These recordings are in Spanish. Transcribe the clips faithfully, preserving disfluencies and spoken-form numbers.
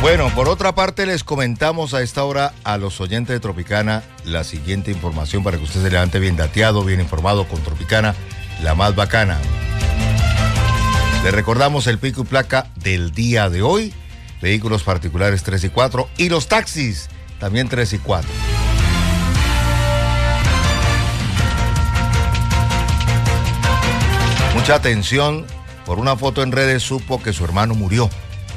Bueno, por otra parte les comentamos a esta hora a los oyentes de Tropicana la siguiente información para que usted se levante bien dateado, bien informado con Tropicana, la más bacana. Le recordamos el pico y placa del día de hoy, vehículos particulares tres y cuatro y los taxis también tres y cuatro. Mucha atención, por una foto en redes supo que su hermano murió.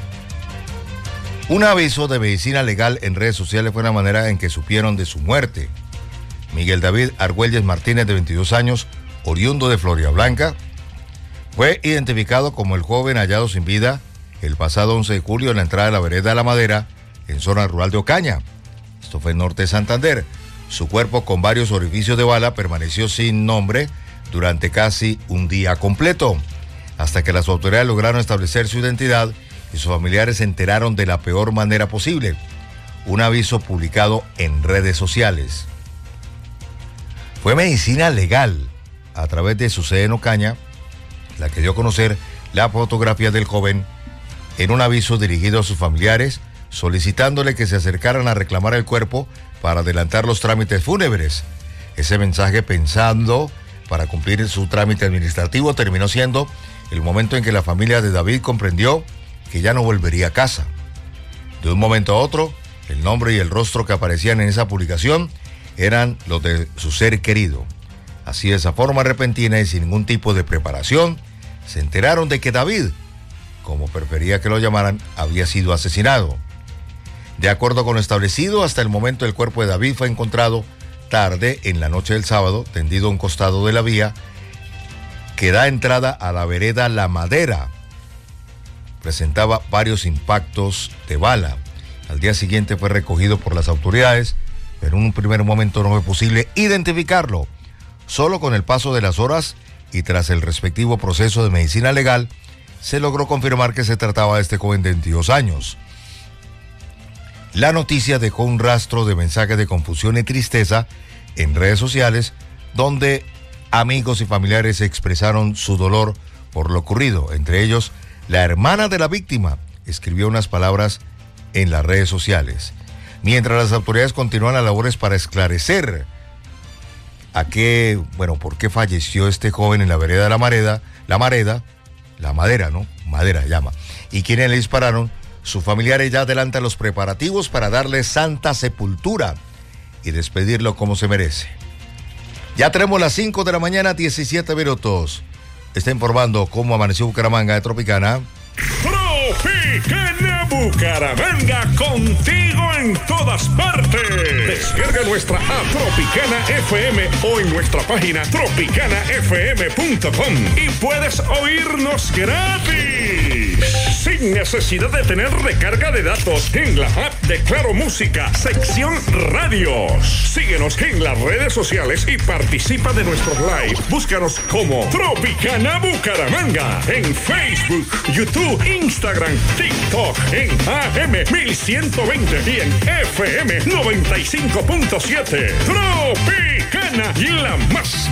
Un aviso de medicina legal en redes sociales fue la manera en que supieron de su muerte. Miguel David Argüelles Martínez, de veintidós años, oriundo de Floridablanca, fue identificado como el joven hallado sin vida el pasado once de julio en la entrada de la vereda de La Madera, en zona rural de Ocaña. Esto fue en norte de Santander. Su cuerpo, con varios orificios de bala, permaneció sin nombre durante casi un día completo, hasta que las autoridades lograron establecer su identidad y sus familiares se enteraron de la peor manera posible. Un aviso publicado en redes sociales. Fue medicina legal, a través de su sede en Ocaña, la que dio a conocer la fotografía del joven en un aviso dirigido a sus familiares, solicitándole que se acercaran a reclamar el cuerpo para adelantar los trámites fúnebres. Ese mensaje, pensando para cumplir su trámite administrativo, terminó siendo el momento en que la familia de David comprendió que ya no volvería a casa. De un momento a otro, el nombre y el rostro que aparecían en esa publicación eran los de su ser querido. Así, de esa forma repentina y sin ningún tipo de preparación, se enteraron de que David, como prefería que lo llamaran, había sido asesinado. De acuerdo con lo establecido, hasta el momento el cuerpo de David fue encontrado tarde en la noche del sábado, tendido a un costado de la vía que da entrada a la vereda La Madera. Presentaba varios impactos de bala. Al día siguiente fue recogido por las autoridades, pero en un primer momento no fue posible identificarlo. Solo con el paso de las horas y tras el respectivo proceso de medicina legal, se logró confirmar que se trataba de este joven de veintidós años. La noticia dejó un rastro de mensajes de confusión y tristeza en redes sociales, donde amigos y familiares expresaron su dolor por lo ocurrido. Entre ellos, la hermana de la víctima escribió unas palabras en las redes sociales. Mientras las autoridades continúan las labores para esclarecer a qué, bueno, por qué falleció este joven en la vereda de la Mareda, la Mareda, la Madera, ¿no? Madera llama. Y quienes le dispararon, sus familiares ya adelantan los preparativos para darle santa sepultura y despedirlo como se merece. Ya tenemos las cinco de la mañana, diecisiete minutos. Está informando cómo amaneció Bucaramanga de Tropicana. Tropicana Bucaramanga, contigo en todas partes. Descarga nuestra app Tropicana F M o en nuestra página tropicana f m punto com y puedes oírnos gratis, sin necesidad de tener recarga de datos, en la app de Claro Música, sección radios. Síguenos en las redes sociales y participa de nuestros live. Búscanos como Tropicana Bucaramanga en Facebook, YouTube, Instagram, TikTok, en A M mil ciento veinte y en F M noventa y cinco punto siete. Tropicana, la más